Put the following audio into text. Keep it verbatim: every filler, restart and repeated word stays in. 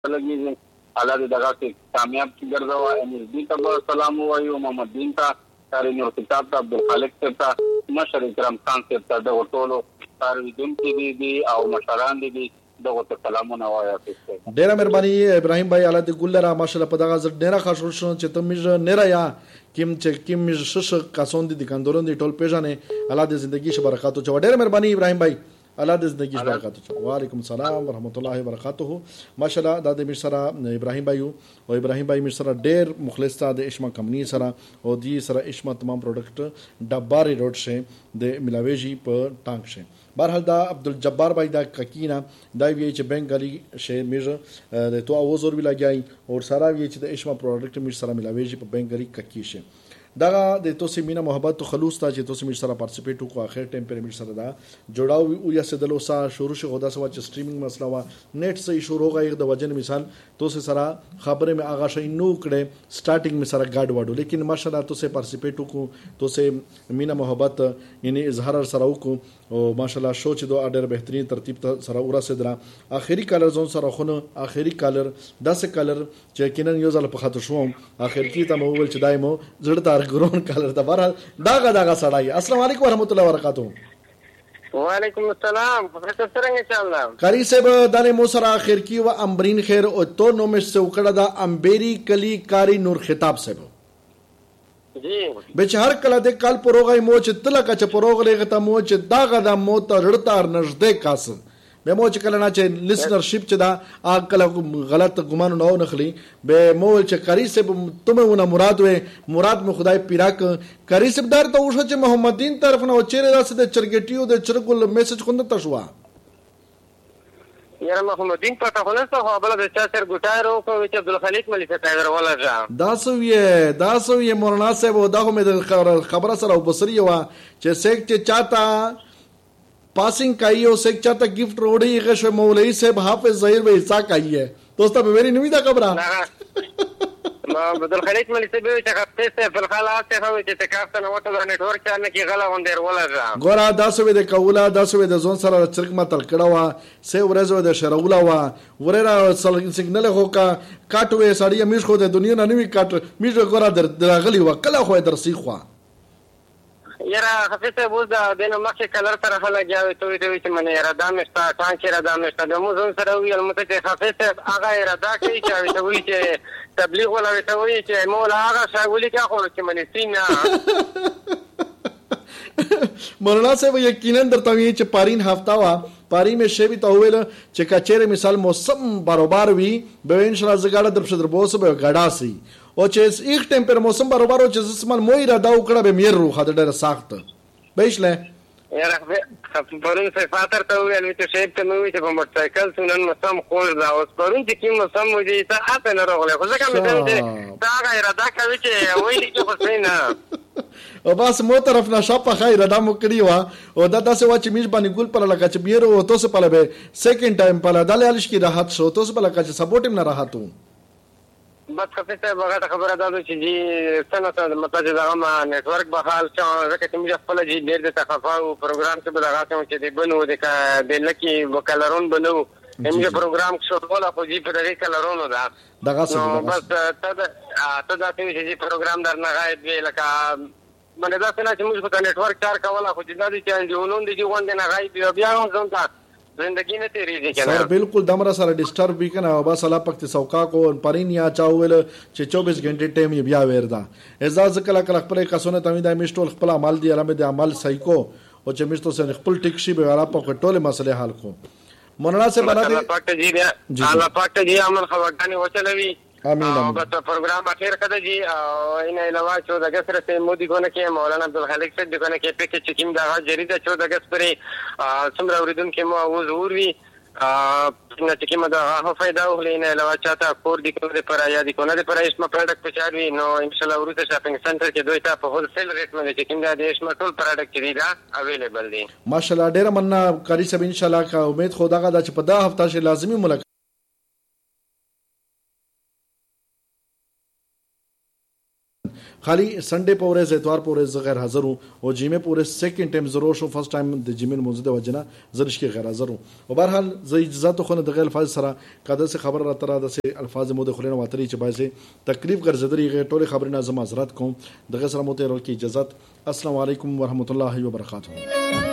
لګي الله دې دغه کې کامیاب ګرځوا ان دې ته سلام وایو محمد دین ته کاری نور کتاب ته عبدالخالق ته مشر اکرام خان ته د ټولو کارویدون کې دي او مشران دي دغه ته سلامونه وایا. ډیره مهرباني ابراهیم بھائی الله دې ګلره ماشاءالله په دغه ډیره خوشو شو چې ته مې نه رایا کیم چې کیم مې شش کاسون دي کاندورون دي ټول پیژنې الله دې ژوندۍ شه برکات او ډیره مهرباني ابراهیم بھائی الله دې زندگی ش برکات او وعلیکم السلام ورحمت الله وبرکاته. ماشاءالله دا د مشره ابراهیم بھائی او ابراهیم بھائی مشره ډیر مخلص ته د اشما کمپنی سره او دی سره اشما تمام پروډکټ ډباري روډ شه د ملاویجی په ټانک شه. بهرحال دا عبدالجبار بھائی دا ککینا دا وی چې بنک غلی شه میجر د تو اوزور وی لګای او سره وی چې د اشما پروډکټ مش سره ملاویجی په بنک غلی ککی شه. دا د توسې مینا محبت او خلوص ته چې توسې مش سره پارټیسپیټ وکړو اخر ټایم پر مش سره دا جوړاو او یا سدلو سا شروع شو غدا سوا چې سټریمینګ مسله وا نیټ سې شروع غیر د وجن مثال توسې سره خبره مې اغا شي نو کړه سٹارټینګ مې سره گاډ واډو لیکن ماشاءالله توسې پارټیسپیټ وکړو توسې مینا محبت یعنی اظهار سره وکړو او ماشاءالله شو چې دوه ډېر بهترین ترتیب ته سره اورا سدرا اخري کالر زون سره خونه اخري کالر داسې کالر چې کینن یو ځل په خاطر شو اخر کې ته مو ول چې دایمو زړه ګرون کالر ته بهر داغه داغه سړای. السلام علیکم ورحمت الله وبرکاتہ. وعلیکم السلام پروفیسر څنګه انشاءالله کاری صاحب دانه مو سره اخر کی و امبرین خیر او تو نو مش سے وکړه دا امبری کلی کاری نور خطاب صاحب جی بچ هر کله د کال پروغای مو چې تلکه چې پروغ لګه ته مو چې داغه د مو ته رړتار نږدې کاس به مو چې کله نه چې لسنرشپ چې دا اکل غلط ګمان نه نخلی به مو چې کاری صاحب تمه ونه مراد وې مراد مو خدای پیراک کاری صاحب دار ته وشو چې محمدین طرف نه چیرې راس د چرګټیو د چرګل میسج خوند ته شو یاره محمدین پټه خلاص خو بل د چا سر ګټای رو کو چې عبدالخالق ملي ته تایر ولا جا دا سوې دا سوې مولانا صاحب دا هم د خبره سره او بصری وا چې سیک چې چاته پاسنگ کائی او سیک چاہتا گفٹ روڑی غش مولوی صاحب حافظ ظہیر و عیسیٰ کائی ہے دوستا پہ میری نوی دا قبرہ عبدالخالق ملی سے بیوی چا خفتے سے فالخالات سے خوی چا تکافتا نوٹا دا نیٹورک چاہنے کی غلا ہوندیر ولا جا گورا دا سوی دے کولا دا سوی دے زون سارا چرک ما تلکڑا وا سی ورزو دے شرولا وا وررا سگنل خو کا کاٹوے ساڑی میش خو دے دنیا ننوی کاٹ میش گورا در غلی وا کلا خوی در سیخ وا یاره حفیظ صاحب اوس د دې نه مخکې کلر سره خلک یاوې ته وایي چې منې اراده مې شته ټانک اراده مې شته د مو زون سره وویل مو ته چې حفیظ صاحب هغه اراده کوي چې هغې ته وایي چې تبلیغ ولا ورته وایي چې مولا هغه شی ولیکه خو چې منې سینه مولانا صاحب یقینا درته وایي چې پارین هفته وا پاری میں شی بھی تو ویل چې کچېره مثال موسم برابر وي به ان شاء الله زګاړه در پښه در بوسه به غډا سي او چې ایک ټیم پر موسم برابر او چې زسمن موي را دا وکړه به میر روخه ډېر سخت بهشله یاره پرون صفاتر ته ویل چې شیب ته نو چې په موټر سایکل سنن موسم خور دا اوس پرون چې کوم موسم وځي ته اته نه راغله خو ځکه مې ته چې دا غیر ادا کوي چې وایي چې خو څنګه او بس مو طرف نه شپه خیر دا مو کړی وا او دا تاسو وا چې میش باندې ګول پر لگا چې بیرو او تاسو په لبه سیکنډ ټایم په دالې الش کی راحت شو تاسو په لگا چې سپورټ نه راحتو بس خفیظ صاحب هغه خبره ده چې جی څنګه مطلب چې دغه ما نیټورک به حال چا ځکه چې موږ خپل جی ډېر د تخفا او پروګرام کې به دغه چې دی بنو د د لکی وکالرون بنو موږ پروګرام شروع ولا خو جی پر دې کلرونو دا دغه څه بس ته ته دا چې پروګرام درنه غایب وی لکه باندې دا څنګه چې موږ په نیټورک کار کوله خو چې دا دي چې انډیونون دي غونډه نه غایب بیا هم ځم ته زندگی نه تیریږي کنه سر بالکل دمرا سره ډیسټرب وی کنه بس الله پکته سوکا کو پرین یا چاول چې چوبیس غنټه ټیم یې بیا وردا اعزاز کله کله خپل کسونه تمې د میشتول خپل عمل دی علامه د عمل صحیح کو او چې میشتو سره خپل ټیک شي به را په ټوله مسله حل کو مولانا سے بنا دي الله پاک جی الله پاک جی عمل خواګانی وچلوي امين امين بس پروگرام اخر کده جی ان علاوه چودہ اگست سے مودی کو نه کې مولانا عبدالخالق سے دغه نه کې پکې چکیم دا جریده چودہ اگست پر څومره اوریدون کې مو او ظهور وی څنګه چې کومه دا هغه فائدہ ولینه علاوه چاته کور دی کوم پر یا دی کومه پر اسما پروډکټ پچاروي نو ان شاء الله ورته شاپینګ سنټر کې دوی ته په هول سیل ریټ باندې چې کوم دا د اسما ټول پروډکټ دی دا اویلیبل دي ماشاءالله ډیر مننه کاری سب ان شاء الله کا امید خدا غا چې په دا هفته شي لازمی ملک خالی سنډے په ورځ اتوار په ورځ غیر حاضر وو او جمعه په ورځ سیکنډ ټایم ضرور شو فرست ټایم د جمعه موزه د وجنه زرش کې غیر حاضر وو او بهر حال زه اجازه ته خو نه د غیر الفاظ سره کاده سے خبر را تر د سه الفاظ مو د خلینو واتري چې باعث تکلیف ګرځدري غیر ټوله خبرونه زما حضرات کوم دغه سره مو ته ورکې اجازه. السلام علیکم ورحمت الله وبرکاته.